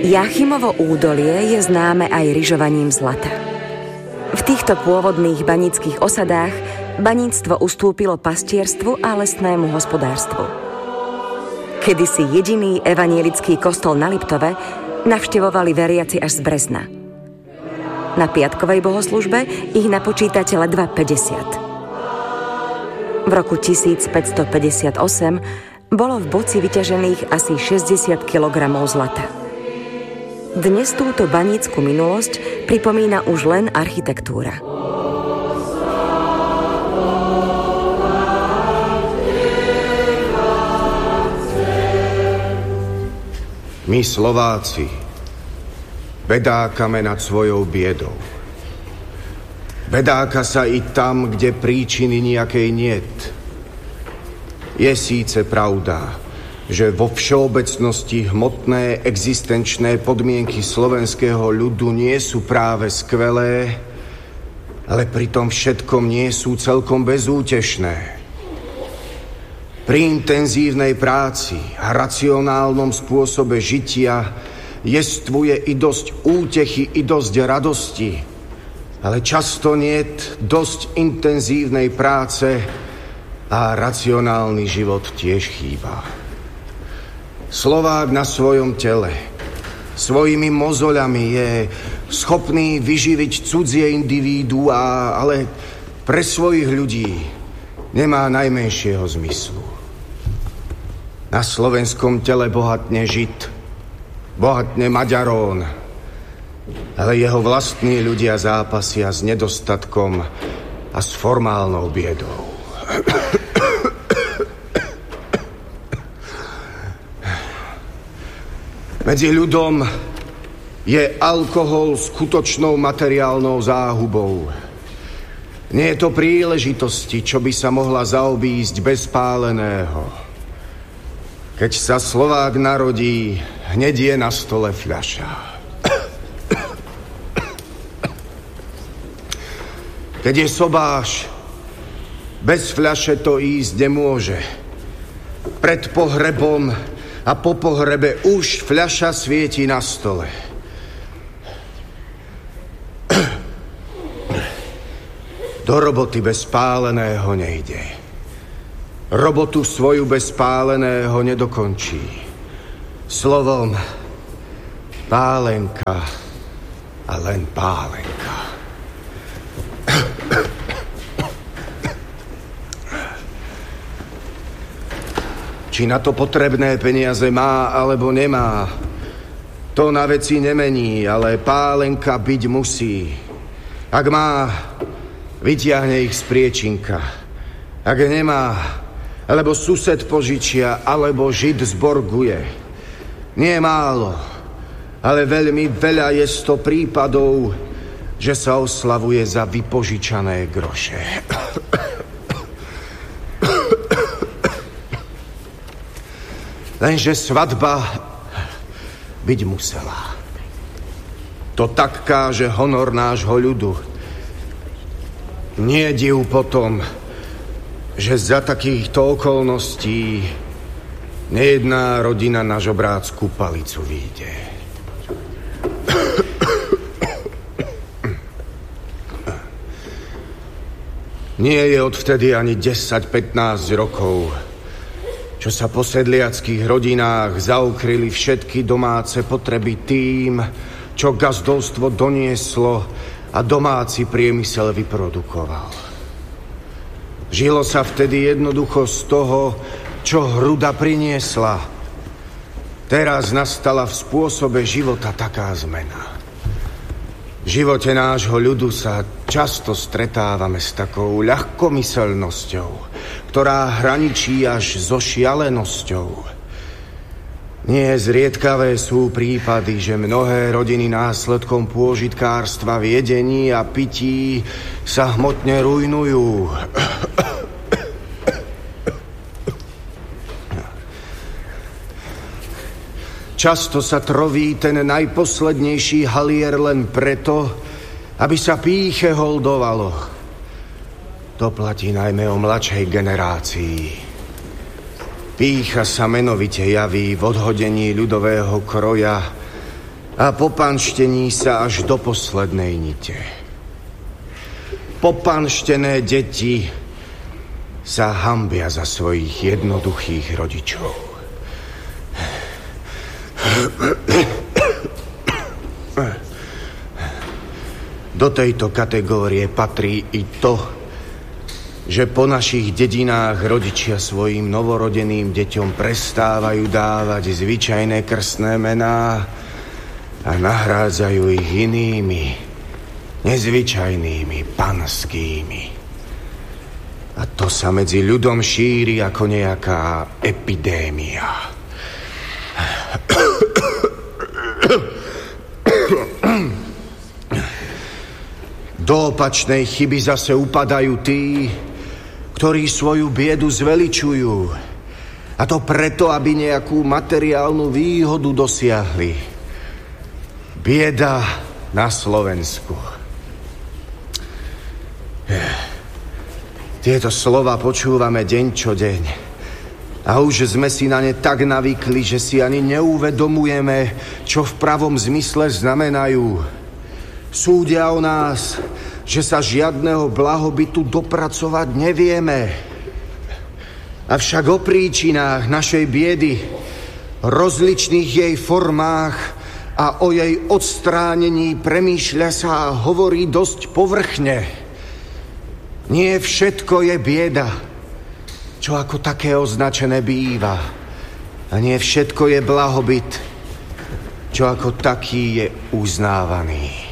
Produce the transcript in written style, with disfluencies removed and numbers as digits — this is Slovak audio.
Jáchymovo údolie je známe aj ryžovaním zlata. V týchto pôvodných baníckych osadách baníctvo ustúpilo pastierstvu a lesnému hospodárstvu. Kedysi jediný evanielický kostol na Liptove navštevovali veriaci až z Brezna. Na piatkovej bohoslužbe ich napočítate ledva 50. V roku 1558 bolo v boci vyťažených asi 60 kg zlata. Dnes túto banícku minulosť pripomína už len architektúra. My Slováci bedákame nad svojou biedou. Bedáka sa i tam, kde príčiny nejakej niet. Je síce pravda, že vo všeobecnosti hmotné existenčné podmienky slovenského ľudu nie sú práve skvelé, ale pri tom všetkom nie sú celkom bezútešné. Pri intenzívnej práci a racionálnom spôsobe žitia jestvuje i dosť útechy, i dosť radosti, ale často niet dosť intenzívnej práce a racionálny život tiež chýba. Slovák na svojom tele, svojimi mozoľami je schopný vyživiť cudzie individuá, ale pre svojich ľudí nemá najmenšieho zmyslu. Na slovenskom tele bohatne Žid, bohatne Maďarón, ale jeho vlastní ľudia zápasia s nedostatkom a s formálnou biedou. Medzi ľudom je alkohol skutočnou materiálnou záhubou. Nie je to príležitosti, čo by sa mohla zaobísť bez páleného. Keď sa Slovák narodí, hneď je na stole fľaša. Keď je sobáš, bez fľaše to ísť nemôže. Pred pohrebom a po pohrebe už fľaša svieti na stole. Do roboty bez páleného nejde. Robotu svoju bez páleného nedokončí. Slovom, pálenka a len pálenka. Či na to potrebné peniaze má alebo nemá, to na veci nemení, ale pálenka byť musí. Ak má, vytiahne ich z priečinka. Ak nemá, alebo sused požičia, alebo Žid zborguje. Nie málo, ale veľmi veľa je sto prípadov, že sa oslavuje za vypožičané groše. Lenže svadba byť musela. To tak káže honor nášho ľudu. Nie div potom, že za takýchto okolností nejedná rodina na žobrácku palicu vyjde. Nie je odvtedy ani 10-15 rokov, čo sa po sedliackých rodinách zaukryli všetky domáce potreby tým, čo gazdovstvo donieslo a domáci priemysel vyprodukoval. Žilo sa vtedy jednoducho z toho, čo hruda priniesla. Teraz nastala v spôsobe života taká zmena. V živote nášho ľudu sa často stretávame s takou ľahkomyselnosťou, ktorá hraničí až so šialenosťou. Nie zriedkavé sú prípady, že mnohé rodiny následkom pôžitkárstva v jedení a pití sa hmotne rujnujú. Často sa troví ten najposlednejší halier len preto, aby sa pýche holdovalo. To platí najmä o mladšej generácii. Pýcha sa menovite javí v odhodení ľudového kroja a popanštení sa až do poslednej nite. Popanštené deti sa hanbia za svojich jednoduchých rodičov. Do tejto kategórie patrí i to, že po našich dedinách rodičia svojim novorodeným deťom prestávajú dávať zvyčajné krstné mená a nahrádzajú ich inými, nezvyčajnými, panskými. A to sa medzi ľudom šíri ako nejaká epidémia. Do opačnej chyby zase upadajú tí, ktorí svoju biedu zveličujú. A to preto, aby nejakú materiálnu výhodu dosiahli. Bieda na Slovensku. Tieto slova počúvame deň čo deň. A už sme si na ne tak navykli, že si ani neuvedomujeme, čo v pravom zmysle znamenajú. Súdia o nás, že sa žiadneho blahobytu dopracovať nevieme. Avšak o príčinách našej biedy, rozličných jej formách a o jej odstránení premýšľa sa a hovorí dosť povrchne. Nie všetko je bieda, čo ako také označené býva. A nie všetko je blahobyt, čo ako taký je uznávaný.